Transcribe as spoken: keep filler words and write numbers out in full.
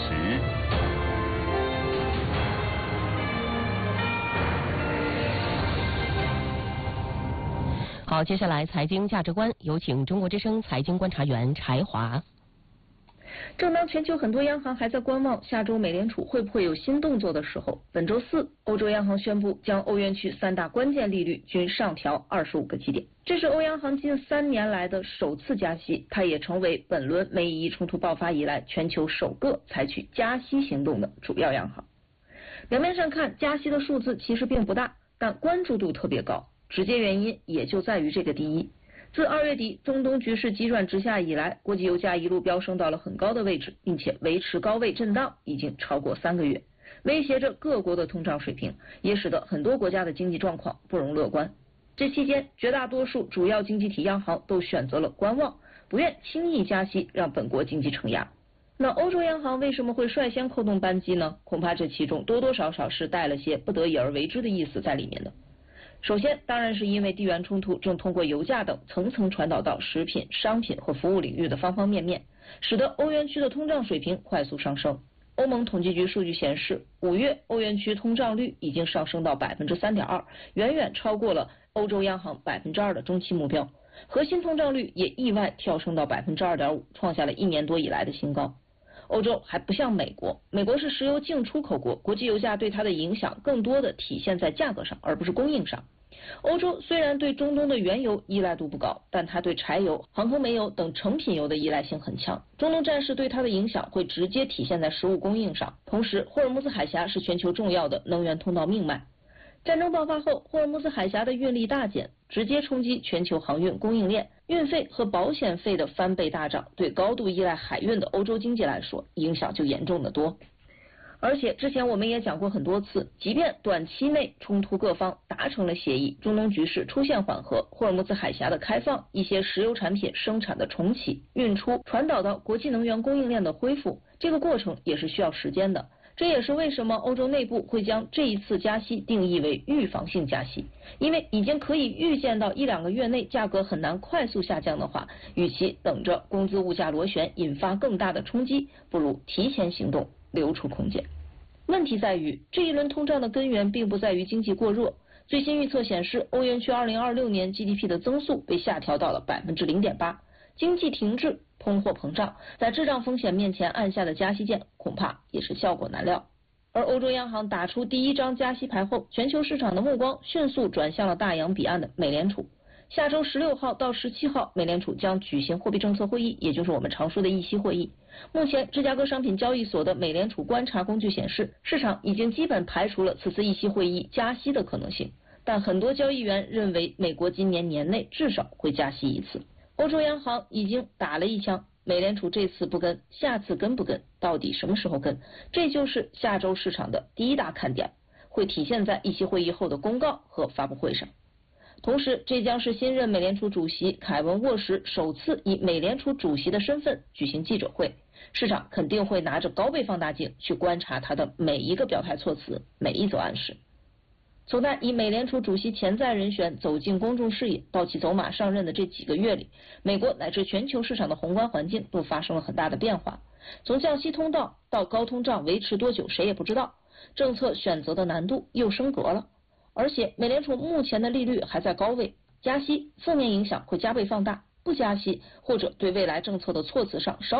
时。 好，接下来财经价值观，有请中国之声财经观察员柴华。 正当全球很多央行还在观望下周美联储会不会有新动作的时候，本周四，欧洲央行宣布将欧元区三大关键利率均上调二十五个基点，这是欧央行近三年来的首次加息，它也成为本轮美以冲突爆发以来全球首个采取加息行动的主要央行。表面上看，加息的数字其实并不大，但关注度特别高，直接原因也就在于这个第一。自二月底中东局势急转直下以来，国际油价一路飙升到了很高的位置，并且维持高位震荡已经超过三个月，威胁着各国的通胀水平，也使得很多国家的经济状况不容乐观。这期间，绝大多数主要经济体央行都选择了观望，不愿轻易加息，让本国经济承压。那欧洲央行为什么会率先扣动扳机呢？恐怕这其中多多少少是带了些不得已而为之的意思在里面的。首先，当然是因为地缘冲突正通过油价等层层传导到食品、商品和服务领域的方方面面，使得欧元区的通胀水平快速上升。欧盟统计局数据显示，五月欧元区通胀率已经上升到百分之三点二，远远超过了欧洲央行百分之二的中期目标。核心通胀率也意外跳升到百分之二点五，创下了一年多以来的新高。欧洲还不像美国，美国是石油净出口国，国际油价对它的影响更多的体现在价格上，而不是供应上。欧洲虽然对中东的原油依赖度不高，但它对柴油、航空煤油等成品油的依赖性很强。中东战事对它的影响会直接体现在食物供应上。同时，霍尔木兹海峡是全球重要的能源通道命脉。战争爆发后，霍尔木兹海峡的运力大减，直接冲击全球航运供应链，运费和保险费的翻倍大涨，对高度依赖海运的欧洲经济来说，影响就严重得多。而且之前我们也讲过很多次，即便短期内冲突各方达成了协议，中东局势出现缓和，霍尔木兹海峡的开放，一些石油产品生产的重启、运出、传导到国际能源供应链的恢复，这个过程也是需要时间的。这也是为什么欧洲内部会将这一次加息定义为预防性加息，因为已经可以预见到一两个月内价格很难快速下降的话，与其等着工资物价螺旋引发更大的冲击，不如提前行动，留出空间。问题在于，这一轮通胀的根源并不在于经济过热。最新预测显示，欧元区二零二六年 G D P 的增速被下调到了百分之零点八，经济停滞，通货膨胀，在滞胀风险面前按下的加息键，恐怕也是效果难料。而欧洲央行打出第一张加息牌后，全球市场的目光迅速转向了大洋彼岸的美联储。下周十六号到十七号，美联储将举行货币政策会议，也就是我们常说的议息会议。目前，芝加哥商品交易所的美联储观察工具显示，市场已经基本排除了此次议息会议加息的可能性，但很多交易员认为，美国今年年内至少会加息一次。欧洲央行已经打了一枪，美联储这次不跟，下次跟不跟，到底什么时候跟？这就是下周市场的第一大看点，会体现在议息会议后的公告和发布会上。同时，这将是新任美联储主席凯文沃什首次以美联储主席的身份举行记者会，市场肯定会拿着高倍放大镜去观察他的每一个表态措辞，每一则暗示。从他以美联储主席潜在人选走进公众视野到其走马上任的这几个月里，美国乃至全球市场的宏观环境都发生了很大的变化。从降息通道到高通胀维持多久谁也不知道，政策选择的难度又升格了。而且美联储目前的利率还在高位，加息负面影响会加倍放大，不加息或者对未来政策的措辞上稍